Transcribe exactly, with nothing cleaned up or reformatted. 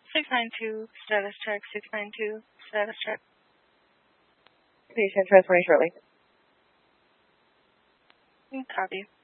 six nine two, status check, six nine two, status check. Patient transferring shortly. Copy.